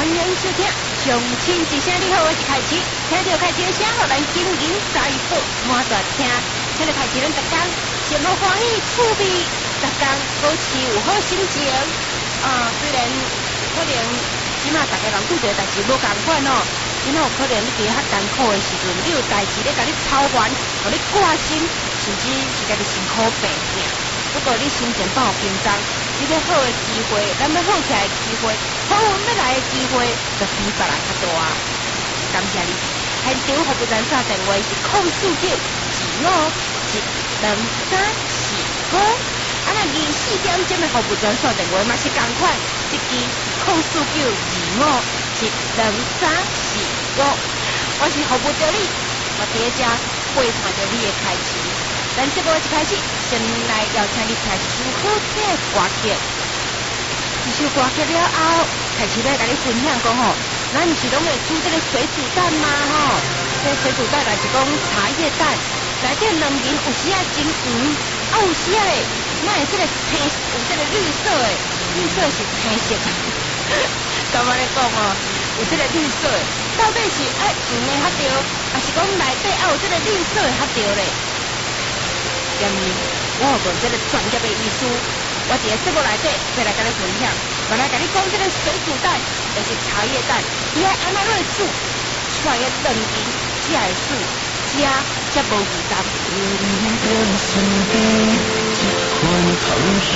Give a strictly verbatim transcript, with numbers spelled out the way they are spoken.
欢迎收听上亲一声你好，我是凯奇，听到凯奇的声，互咱金银财宝满大听，听到凯奇咱逐工心好欢喜趣味，逐工保持有好心情。啊，虽然可能即马大家人拄着代志无共款哦，今仔有可能你伫较艰苦的时阵，你有代志咧甲你操烦，互你挂心，甚至是家己辛苦病痛。不过你心情放平常，这个好的机会，咱要好起来的机会，好运要来的机会，就比别人较大。感谢你，现场服务站打电话是控四九二五一两三四五，啊那二四点钟的服务专线电话嘛是共款，一支控四九二五一两三四五，我是服务着你，我伫咧遮陪伴着你的开始。咱节目一开始，先来邀请你听一首好听的歌曲。一首歌曲了后，开始要甲你分享讲吼，咱毋是拢会煮这个水煮蛋吗？吼，这个水煮蛋就是讲茶叶蛋，内底两面有时啊真黄，啊有时啊咧，那会这个青，有这个绿色的，绿色是青色。咁安尼讲哦，有这个绿色的，到底是爱黄的较对，还是讲内底啊有这个绿色的较对咧？然而，我有问这个专业的医师，我伫个节目内底要来甲你分享，要来甲你讲这个水煮蛋，就是茶叶蛋，伊爱安怎来煮，出来的两面才会煮，食才无负担。